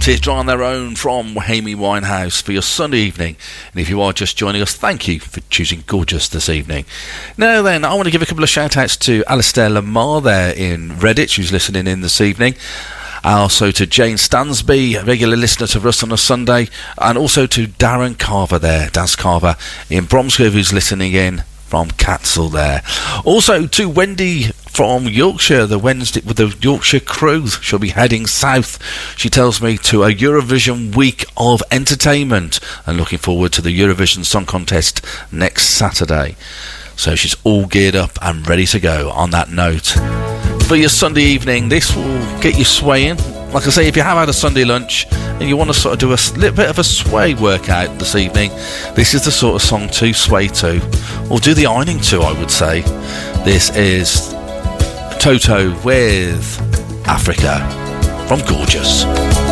Tears Dry on Their Own from Amy Winehouse for your Sunday evening. And if you are just joining us, thank you for choosing Gorgeous this evening. Now then, I want to give a couple of shout outs to Alistair Lamar there in Redditch, who's listening in this evening. Also to Jane Stansby, a regular listener to us on a Sunday. And also to Darren Carver there, Daz Carver in Bromsgrove, who's listening in from Catsall there. Also to Wendy from Yorkshire, the Wednesday with the Yorkshire crew. She'll be heading south, she tells me, to a Eurovision week of entertainment and looking forward to the Eurovision Song Contest next Saturday. So she's all geared up and ready to go on that note. For your Sunday evening, this will get you swaying. Like I say, if you have had a Sunday lunch and you want to sort of do a little bit of a sway workout this evening, this is the sort of song to sway to, or do the ironing to, I would say. This is Toto with Africa from Gorgeous.